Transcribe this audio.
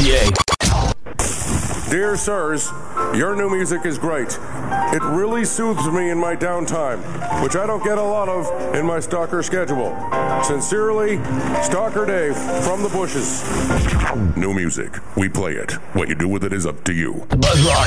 Dear sirs, your new music is great. It really soothes me in my downtime, which I don't get a lot of in my stalker schedule. Sincerely, Stalker Dave from the bushes. New music. We play it. What you do with it is up to you. The Buzz Rock